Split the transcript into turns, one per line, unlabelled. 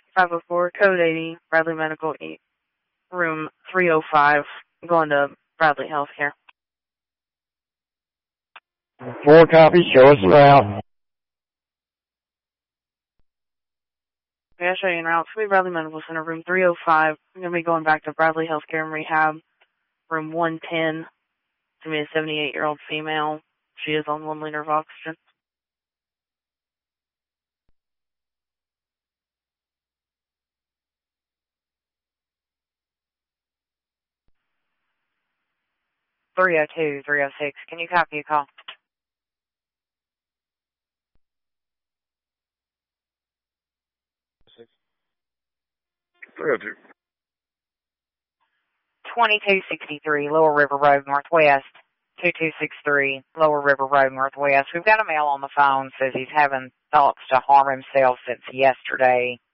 504, code 80, Bradley Medical, room 305, going to Bradley Healthcare.
4 copies, show us the route.
Okay, I'll show you en route. It's going to be Bradley Medical Center, room 305. I'm going to be going back to Bradley Healthcare and Rehab, room 110. It's going to be a 78-year-old female. She is on 1 liter of oxygen.
(302, 306). Can you copy a call?
(302).
2263 Lower River Road Northwest. 2263 Lower River Road Northwest. We've got a male on the phone, says he's having thoughts to harm himself since yesterday.